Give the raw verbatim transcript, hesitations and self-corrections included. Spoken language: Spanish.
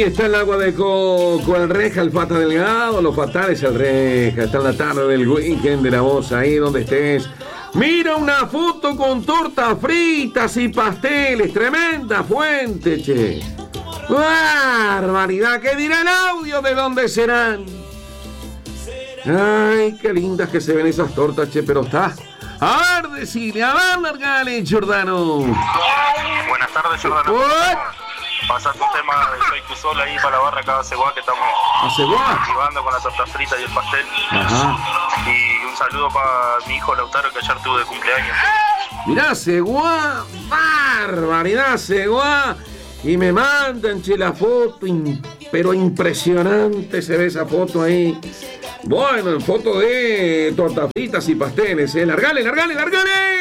está el agua de coco, el Reja, el Fata Delgado, los fatales, el Reja. Está en la tarde del weekend de La Voz, ahí donde estés. Mira una foto con tortas fritas y pasteles. Tremenda fuente, che. ¡Barbaridad! ¿Qué dirá el audio? ¿De dónde serán? Ay, qué lindas que se ven esas tortas, che, pero está. A ver, decile, a ver, largale, Giordano. Buenas tardes, Giordano. Pasando un tema de Soy Tu Sol ahí para la barra acá de Ceguá, que estamos activando con la torta frita y el pastel. Ajá. Y un saludo para mi hijo Lautaro, que ayer tuvo de cumpleaños. Mirá, Ceguá, barbaridad, Ceguá. Y me mandan, che, la foto, in, pero impresionante se ve esa foto ahí. Bueno, foto de tortas fritas y pasteles, eh. Largale, largale, largale.